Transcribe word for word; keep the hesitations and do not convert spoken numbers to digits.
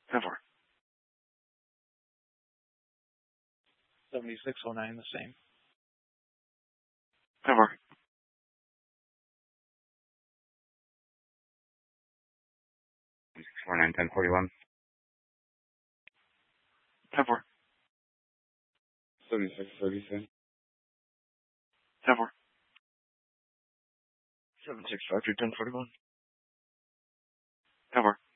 ten four. seventy-six oh nine, the same. ten four. six four nine ten forty-one. ten four. seventy-six thirty-six. ten four. seven six five three ten forty-one. ten four.